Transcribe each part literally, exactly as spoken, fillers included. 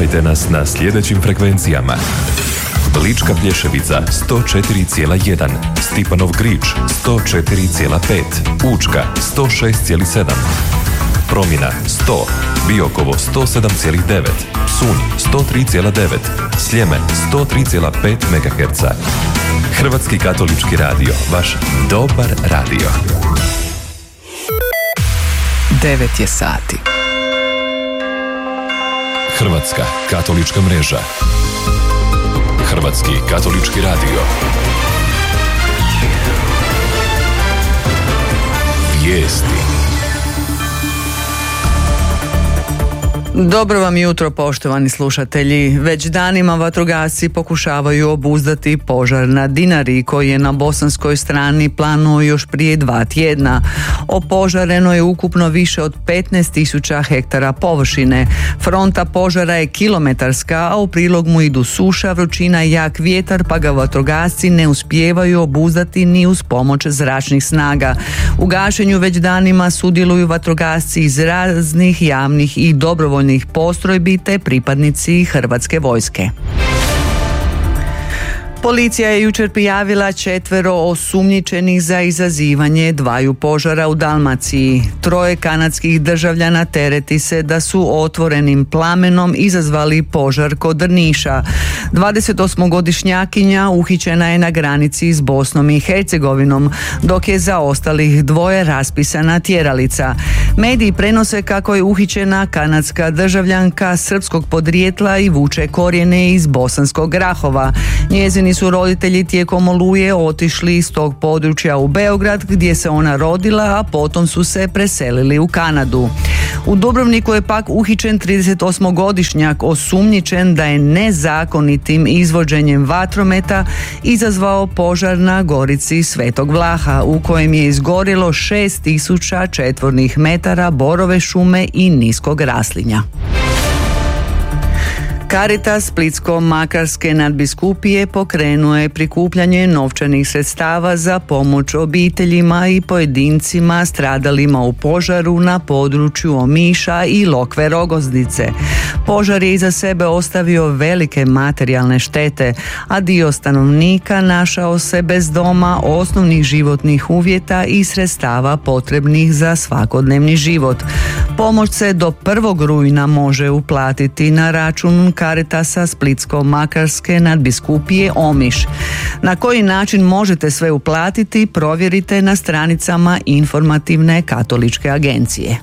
Slušajte nas na sljedećim frekvencijama: Lička Plješevica sto četiri zarez jedan, Stipanov Grič sto četiri zarez pet, Učka sto šest zarez sedam, Promjena sto, Biokovo sto sedam zarez devet, Psunj sto tri zarez devet, Sljeme sto tri zarez pet megaherca. Hrvatski katolički radio, vaš dobar radio. devet je sati. Hrvatska katolička mreža. Hrvatski katolički radio. Vijesti. Dobro vam jutro, poštovani slušatelji. Već danima vatrogasci pokušavaju obuzdati požar na Dinari koji je na bosanskoj strani planuo još prije dva tjedna. Opožareno je ukupno više od petnaest tisuća hektara površine. Fronta požara je kilometarska, a u prilog mu idu suša, vrućina i jak vjetar, pa ga vatrogasci ne uspijevaju obuzdati ni uz pomoć zračnih snaga. U gašenju već danima sudjeluju vatrogasci iz raznih javnih i dobrovoljnih postrojbi te pripadnici Hrvatske vojske. Policija je jučer prijavila četvero osumnjičenih za izazivanje dvaju požara u Dalmaciji. Troje kanadskih državljana tereti se da su otvorenim plamenom izazvali požar kod Drniša. dvadesetosmogodišnjakinja uhićena je na granici s Bosnom i Hercegovinom, dok je za ostalih dvoje raspisana tjeralica. Mediji prenose kako je uhićena kanadska državljanka srpskog podrijetla i vuče korijene iz Bosanskog Grahova. Njezini su roditelji tijekom Oluje otišli iz tog područja u Beograd gdje se ona rodila, a potom su se preselili u Kanadu. U Dubrovniku je pak uhićen tridesetosmogodišnjak osumnjičen da je nezakonitim izvođenjem vatrometa izazvao požar na gorici Svetog Vlaha u kojem je izgorilo šest tisuća četvornih metara borove šume i niskog raslinja. Caritas Splitsko-makarske nadbiskupije pokrenuo je prikupljanje novčanih sredstava za pomoć obiteljima i pojedincima stradalima u požaru na području Omiša i Lokve Rogoznice. Požar je iza sebe ostavio velike materijalne štete, a dio stanovnika našao se bez doma, osnovnih životnih uvjeta i sredstava potrebnih za svakodnevni život. Pomoć se do prvog rujna može uplatiti na račun Caritasa Splitsko-makarske nadbiskupije Omiš. Na koji način možete sve uplatiti, provjerite na stranicama informativne katoličke agencije.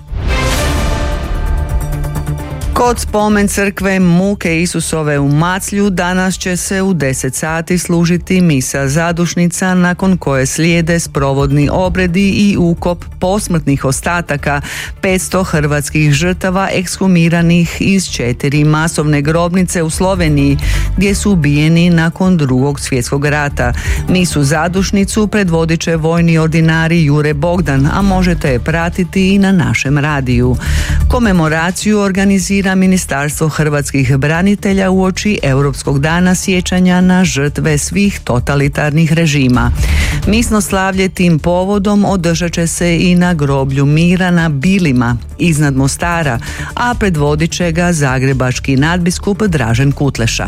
Kod spomen crkve Muke Isusove u Maclju danas će se u deset sati služiti misa zadušnica, nakon koje slijede sprovodni obredi i ukop posmrtnih ostataka petsto hrvatskih žrtava ekshumiranih iz četiri masovne grobnice u Sloveniji gdje su ubijeni nakon drugog svjetskog rata. Misu zadušnicu predvodit će vojni ordinari Jure Bogdan, a možete je pratiti i na našem radiju. Komemoraciju organizira Ministarstvo hrvatskih branitelja uoči Europskog dana sjećanja na žrtve svih totalitarnih režima. Misno slavlje tim povodom održat će se i na groblju mira na Bilima iznad Mostara, a predvodit će ga zagrebački nadbiskup Dražen Kutleša.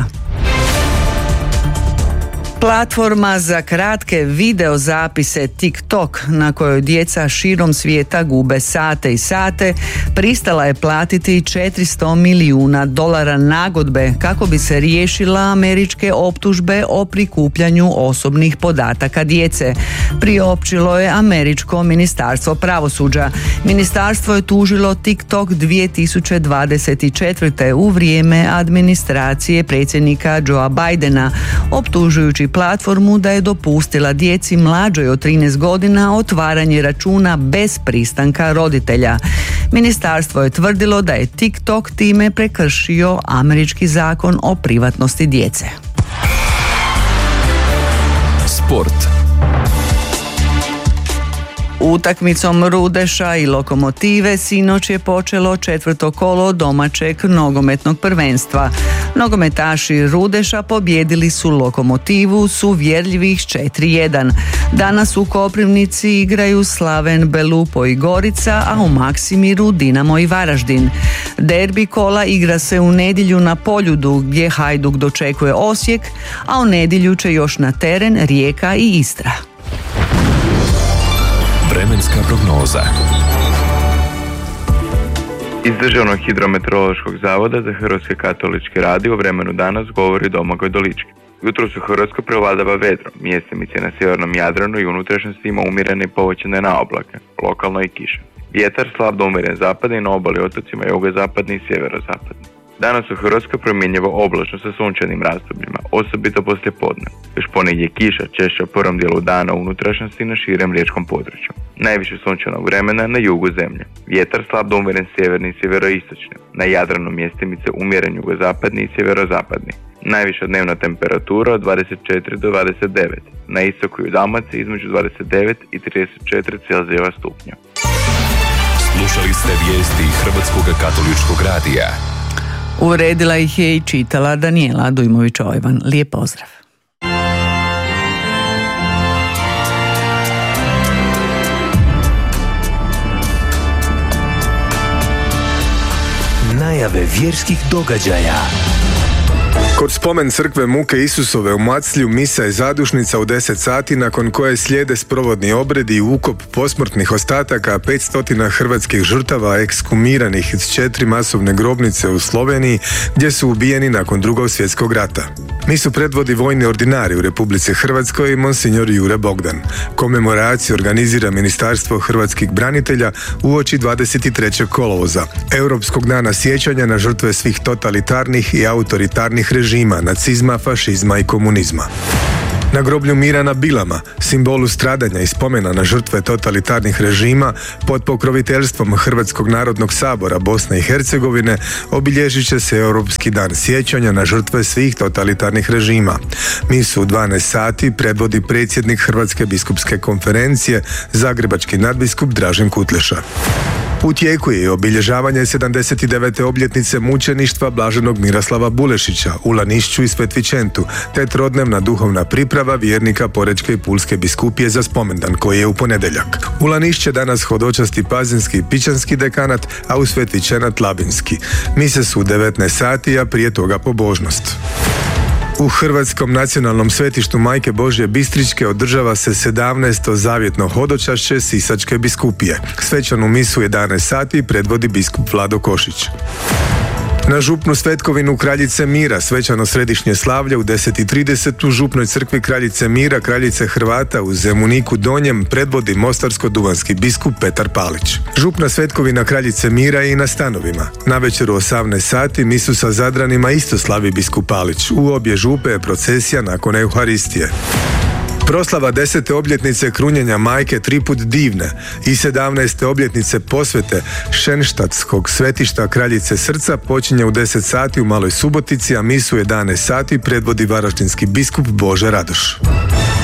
Platforma za kratke video zapise TikTok, na kojoj djeca širom svijeta gube sate i sate, pristala je platiti četiristo milijuna dolara nagodbe kako bi se riješila američke optužbe o prikupljanju osobnih podataka djece. Priopćilo je američko ministarstvo pravosuđa. Ministarstvo je tužilo TikTok dvije tisuće dvadeset četvrte u vrijeme administracije predsjednika Joea Bidena, optužujući platformu da je dopustila djeci mlađoj od trinaest godina otvaranje računa bez pristanka roditelja. Ministarstvo je tvrdilo da je TikTok time prekršio američki zakon o privatnosti djece. Sport. Utakmicom Rudeša i Lokomotive sinoć je počelo četvrto kolo domaćeg nogometnog prvenstva. Nogometaši Rudeša pobijedili su Lokomotivu s uvjerljivih četiri jedan. Danas u Koprivnici igraju Slaven Belupo i Gorica, a u Maksimiru Dinamo i Varaždin. Derbi kola igra se u nedjelju na Poljudu gdje Hajduk dočekuje Osijek, a u nedjelju će još na teren Rijeka i Istra. Vremenska prognoza. Iz Državnog hidrometeorološkog zavoda za Hrvatski katolički radio o vremenu danas govori Domagoj Dolički. Jutros u Hrvatskoj prevladava vedro, mjestimice na sjevernom Jadranu i unutrašnjosti ima umjerene i povećane na oblake, lokalno i kiše. Vjetar slab do umjeren zapadni, na obali otocima jugozapadni i sjeverozapadni. Danas u Hrvatskoj promjenjivo oblačno sa sunčanim razdobljima, osobito poslije podne. Još ponegdje kiša, češće u prvom dijelu dana u unutrašnjosti i na širem riječkom području. Najviše sunčanog vremena na jugu zemlje. Vjetar slab do umjeren sjeverni i sjeveroistočni. Na Jadranu mjestimice umjeren jugozapadni i sjeverozapadni. Najviša dnevna temperatura od dvadeset četiri do dvadeset devet. Na istoku i u Dalmaciji između dvadeset devet i trideset četiri Celzijeva stupnja. Slušali ste vijesti Hrvatskog katoličkog radija. Uredila ih je i čitala Danijela Dujmović-Ojvan. Lijep pozdrav. Najave vjerskih događaja. Kod spomen crkve Muke Isusove u Maclju misa je zadušnica u deset sati, nakon koje slijede sprovodni obredi i ukop posmrtnih ostataka petsto hrvatskih žrtava ekshumiranih iz četiri masovne grobnice u Sloveniji gdje su ubijeni nakon Drugog svjetskog rata. Misu predvodi vojni ordinari u Republici Hrvatskoj i monsignor Jure Bogdan. Komemoraciju organizira Ministarstvo hrvatskih branitelja uoči dvadeset trećeg kolovoza, Europskog dana sjećanja na žrtve svih totalitarnih i autoritarnih režima, nacizma, fašizma i komunizma. Na groblju mira na Bilama, simbolu stradanja i spomena na žrtve totalitarnih režima, pod pokroviteljstvom Hrvatskog narodnog sabora Bosne i Hercegovine obilježit će se Europski dan sjećanja na žrtve svih totalitarnih režima. Misu u dvanaest sati predvodi predsjednik Hrvatske biskupske konferencije, zagrebački nadbiskup Dražen Kutleša. U tijeku je obilježavanje sedamdeset devete obljetnice mučeništva blaženog Miroslava Bulešića u Lanišću i Svetvičentu, te trodnevna duhovna priprava vjernika Porečke i Pulske biskupije za spomendan koji je u ponedjeljak. U Lanišće danas hodočasti pazinski i pićanski dekanat, a u Svetvičenat labinski. Mise su u devetnaest sati, a prije toga pobožnost. U Hrvatskom nacionalnom svetištu Majke Božje Bistričke održava se sedamnaesto zavjetno hodočašće Sisačke biskupije. Svečanu misu u jedanaest sati predvodi biskup Vlado Košić. Na župnu Svetkovinu Kraljice Mira svečano središnje slavlje u deset i trideset u župnoj crkvi Kraljice Mira, Kraljice Hrvata u Zemuniku Donjem predvodi mostarsko-duvanski biskup Petar Palić. Župna Svetkovina Kraljice Mira je i na stanovima. Navečer u osamnaest sati misu sa Zadranima isto slavi biskup Palić. U obje župe je procesija nakon Euharistije. Proslava desete obljetnice krunjenja Majke Triput Divne i sedamnaeste obljetnice posvete Šenštatskog svetišta Kraljice Srca počinje u deset sati u Maloj Subotici, a misu u jedanaest sati predvodi varaždinski biskup Bože Radoš.